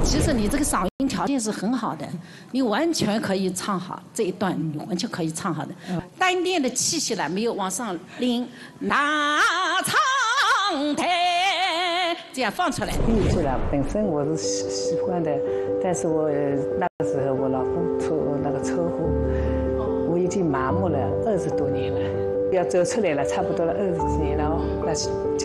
其实你这个嗓音条件是很好的，你完全可以唱好这一段，你完全可以唱好的。单练的气息呢，没有往上拎，那唱台这样放出来。 豫剧了，本身我是喜欢的，但是我那个时候我老公出那个车祸，我已经麻木了20多年了，要走出来了，差不多了20几年了哦，那就